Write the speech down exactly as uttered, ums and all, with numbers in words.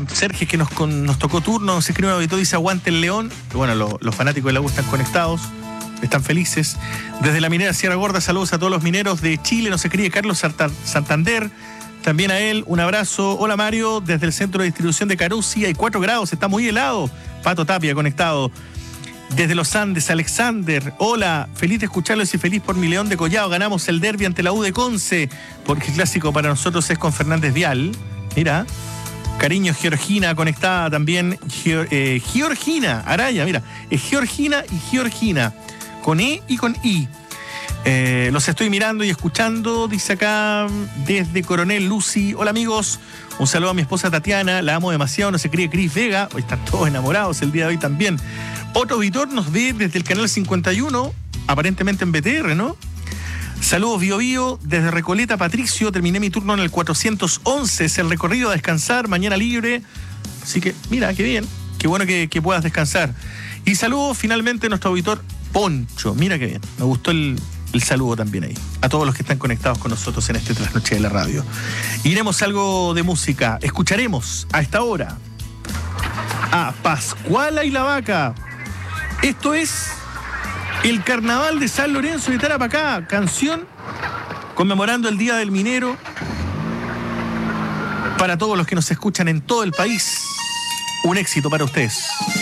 Sergio, que nos, con, nos tocó turno, se escribe un auditor, dice aguante el León. Bueno, lo, los fanáticos de la U están conectados, están felices. Desde la minera Sierra Gorda, saludos a todos los mineros de Chile. Nos escribe Carlos Santander, también a él, un abrazo. Hola Mario, desde el centro de distribución de Carusi, hay cuatro grados, está muy helado. Pato Tapia conectado. Desde los Andes, Alexander, hola, feliz de escucharlos y feliz por mi León de Collado. Ganamos el derbi ante la U de Conce, porque el clásico para nosotros es con Fernández Vial. Mira, cariño, Georgina conectada también. Geor, eh, Georgina, Araya, mira, es Georgina y Georgina, con E y con I. Eh, los estoy mirando y escuchando, dice acá desde Coronel Lucy. Hola amigos, un saludo a mi esposa Tatiana, la amo demasiado, no se cree Cris Vega, hoy están todos enamorados el día de hoy también. Otro auditor nos ve desde el canal cincuenta y uno, aparentemente en B T R, ¿no? Saludos Bio Bio, desde Recoleta Patricio, terminé mi turno en el cuatrocientos once, es el recorrido a descansar, mañana libre. Así que, mira, qué bien, qué bueno que, que puedas descansar. Y saludos finalmente a nuestro auditor Poncho, mira qué bien, me gustó el, el saludo también ahí. A todos los que están conectados con nosotros en este Trasnoche de la Radio. Iremos algo de música, escucharemos a esta hora a Pascuala y la Vaca. Esto es el Carnaval de San Lorenzo de Tarapacá, canción conmemorando el Día del Minero para todos los que nos escuchan en todo el país. Un éxito para ustedes.